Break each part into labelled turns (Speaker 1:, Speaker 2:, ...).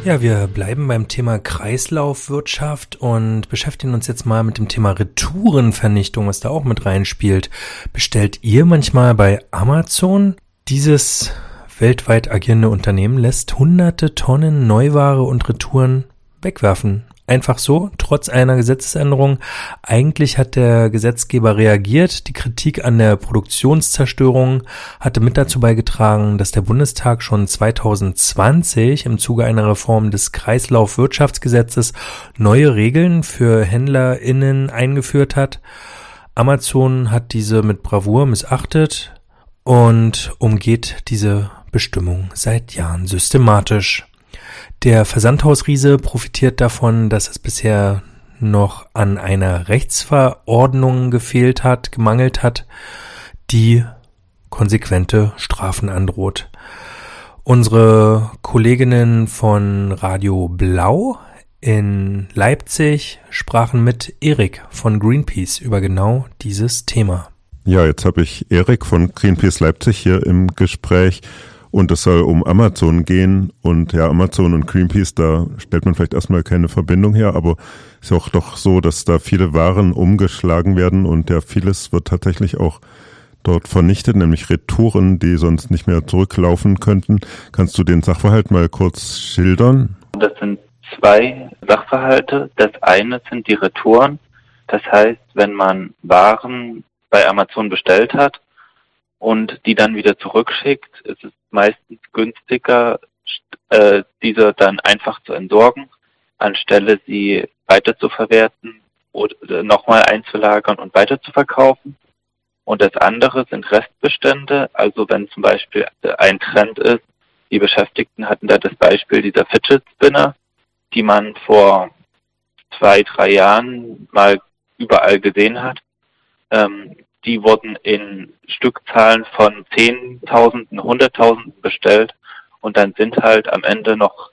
Speaker 1: Ja, wir bleiben beim Thema Kreislaufwirtschaft und beschäftigen uns jetzt mal mit dem Thema Retourenvernichtung, was da auch mit reinspielt. Bestellt ihr manchmal bei Amazon? Dieses weltweit agierende Unternehmen lässt hunderte Tonnen Neuware und Retouren wegwerfen. Einfach so, trotz einer Gesetzesänderung. Eigentlich hat der Gesetzgeber reagiert. Die Kritik an der Produktionszerstörung hatte mit dazu beigetragen, dass der Bundestag schon 2020 im Zuge einer Reform des Kreislaufwirtschaftsgesetzes neue Regeln für HändlerInnen eingeführt hat. Amazon hat diese mit Bravour missachtet und umgeht diese Bestimmung seit Jahren systematisch. Der Versandhausriese profitiert davon, dass es bisher noch an einer Rechtsverordnung gemangelt hat, die konsequente Strafen androht. Unsere Kolleginnen von Radio Blau in Leipzig sprachen mit Erik von Greenpeace über genau dieses Thema.
Speaker 2: Ja, jetzt habe ich Erik von Greenpeace Leipzig hier im Gespräch. Und es soll um Amazon gehen und ja, Amazon und Greenpeace, da stellt man vielleicht erstmal keine Verbindung her, aber es ist auch doch so, dass da viele Waren umgeschlagen werden und ja, vieles wird tatsächlich auch dort vernichtet, nämlich Retouren, die sonst nicht mehr zurücklaufen könnten. Kannst du den Sachverhalt mal kurz schildern?
Speaker 3: Das sind zwei Sachverhalte. Das eine sind die Retouren. Das heißt, wenn man Waren bei Amazon bestellt hat und die dann wieder zurückschickt, ist es meistens günstiger, diese dann einfach zu entsorgen, anstelle sie weiter zu verwerten oder nochmal einzulagern und weiter zu verkaufen. Und das andere sind Restbestände, also wenn zum Beispiel ein Trend ist, die Beschäftigten hatten da das Beispiel dieser Fidget Spinner, die man vor 2-3 Jahren mal überall gesehen hat. Die wurden in Stückzahlen von 10.000, 100.000 bestellt und dann sind halt am Ende noch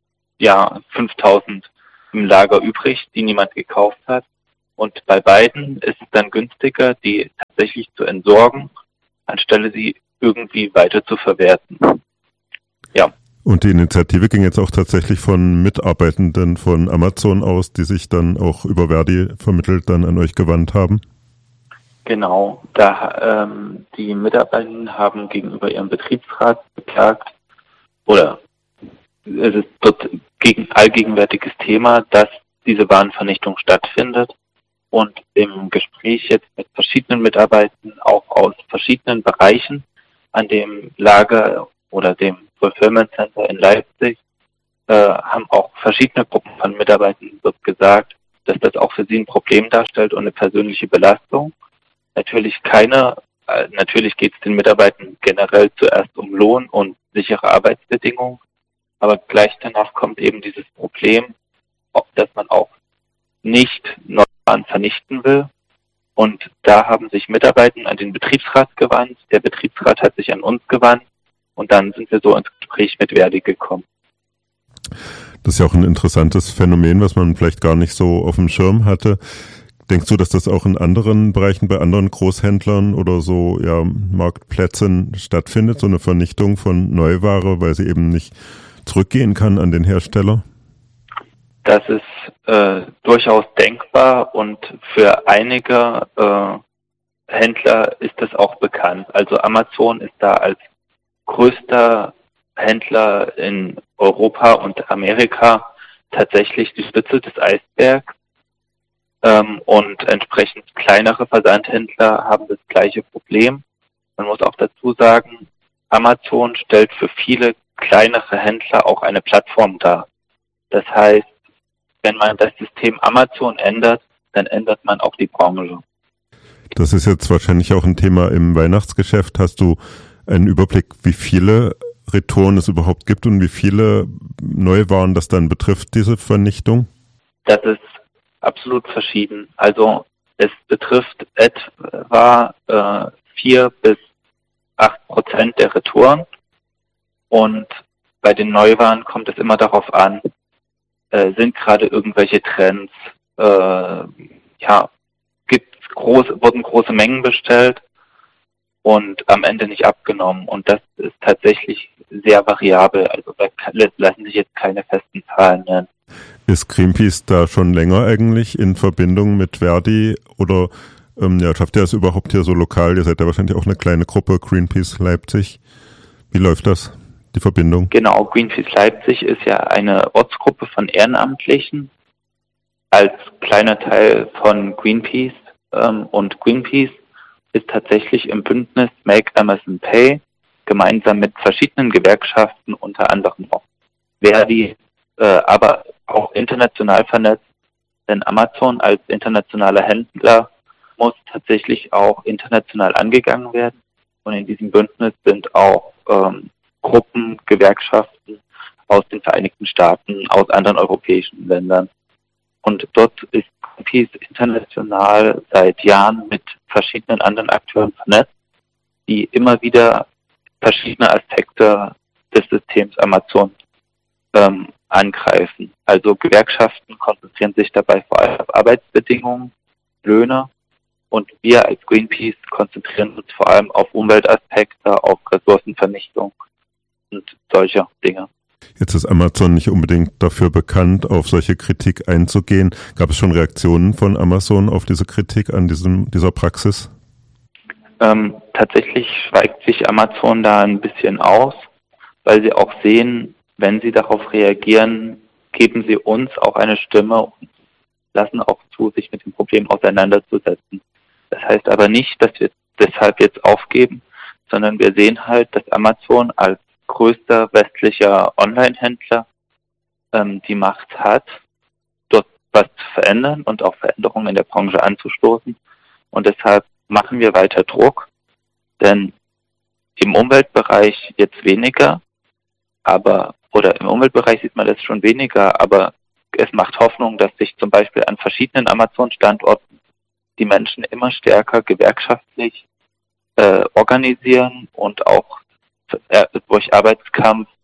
Speaker 3: 5.000 im Lager übrig, die niemand gekauft hat. Und bei beiden ist es dann günstiger, die tatsächlich zu entsorgen, anstelle sie irgendwie weiter zu verwerten. Ja.
Speaker 2: Und die Initiative ging jetzt auch tatsächlich von Mitarbeitenden von Amazon aus, die sich dann auch über Verdi vermittelt dann an euch gewandt haben?
Speaker 3: Genau, die Mitarbeiter haben gegenüber ihrem Betriebsrat beklagt, oder es ist dort allgegenwärtiges Thema, dass diese Warenvernichtung stattfindet. Und im Gespräch jetzt mit verschiedenen Mitarbeitern, auch aus verschiedenen Bereichen an dem Lager oder dem Fulfillment Center in Leipzig, haben auch verschiedene Gruppen von Mitarbeitern dort gesagt, dass das auch für sie ein Problem darstellt und eine persönliche Belastung. Natürlich geht es den Mitarbeitern generell zuerst um Lohn und sichere Arbeitsbedingungen, aber gleich danach kommt eben dieses Problem, dass man auch nicht Neuwaren vernichten will. Und da haben sich Mitarbeiter an den Betriebsrat gewandt, der Betriebsrat hat sich an uns gewandt und dann sind wir so ins Gespräch mit Verdi gekommen.
Speaker 2: Das ist ja auch ein interessantes Phänomen, was man vielleicht gar nicht so auf dem Schirm hatte. Denkst du, dass das auch in anderen Bereichen, bei anderen Großhändlern oder so Marktplätzen stattfindet, so eine Vernichtung von Neuware, weil sie eben nicht zurückgehen kann an den Hersteller?
Speaker 3: Das ist durchaus denkbar und für einige Händler ist das auch bekannt. Also Amazon ist da als größter Händler in Europa und Amerika tatsächlich die Spitze des Eisbergs. Und entsprechend kleinere Versandhändler haben das gleiche Problem. Man muss auch dazu sagen, Amazon stellt für viele kleinere Händler auch eine Plattform dar. Das heißt, wenn man das System Amazon ändert, dann ändert man auch die Branche.
Speaker 2: Das ist jetzt wahrscheinlich auch ein Thema im Weihnachtsgeschäft. Hast du einen Überblick, wie viele Retouren es überhaupt gibt und wie viele Neuwaren das dann betrifft, diese Vernichtung?
Speaker 3: Das ist absolut verschieden. Also es betrifft etwa 4-8% der Retouren und bei den Neuwaren kommt es immer darauf an, sind gerade irgendwelche Trends, wurden große Mengen bestellt und am Ende nicht abgenommen. Und das ist tatsächlich sehr variabel. Also da lassen sich jetzt keine festen Zahlen nennen.
Speaker 2: Ist Greenpeace da schon länger eigentlich in Verbindung mit Verdi oder schafft ihr das überhaupt hier so lokal? Ihr seid ja wahrscheinlich auch eine kleine Gruppe, Greenpeace Leipzig. Wie läuft das, die Verbindung?
Speaker 3: Genau, Greenpeace Leipzig ist ja eine Ortsgruppe von Ehrenamtlichen als kleiner Teil von Greenpeace. Und Greenpeace ist tatsächlich im Bündnis Make Amazon Pay gemeinsam mit verschiedenen Gewerkschaften, unter anderem auch Verdi, aber auch international vernetzt, denn Amazon als internationaler Händler muss tatsächlich auch international angegangen werden. Und in diesem Bündnis sind auch Gruppen, Gewerkschaften aus den Vereinigten Staaten, aus anderen europäischen Ländern. Und dort ist Greenpeace international seit Jahren mit verschiedenen anderen Akteuren vernetzt, die immer wieder verschiedene Aspekte des Systems Amazon angreifen. Also Gewerkschaften konzentrieren sich dabei vor allem auf Arbeitsbedingungen, Löhne, und wir als Greenpeace konzentrieren uns vor allem auf Umweltaspekte, auf Ressourcenvernichtung und solche Dinge.
Speaker 2: Jetzt ist Amazon nicht unbedingt dafür bekannt, auf solche Kritik einzugehen. Gab es schon Reaktionen von Amazon auf diese Kritik an dieser Praxis?
Speaker 3: Tatsächlich schweigt sich Amazon da ein bisschen aus, weil sie auch sehen, wenn sie darauf reagieren, geben sie uns auch eine Stimme und lassen auch zu, sich mit dem Problem auseinanderzusetzen. Das heißt aber nicht, dass wir deshalb jetzt aufgeben, sondern wir sehen halt, dass Amazon als größter westlicher Online-Händler die Macht hat, dort was zu verändern und auch Veränderungen in der Branche anzustoßen. Und deshalb machen wir weiter Druck, denn im Umweltbereich jetzt weniger, im Umweltbereich sieht man das schon weniger, aber es macht Hoffnung, dass sich zum Beispiel an verschiedenen Amazon-Standorten die Menschen immer stärker gewerkschaftlich organisieren und auch durch Arbeitskampf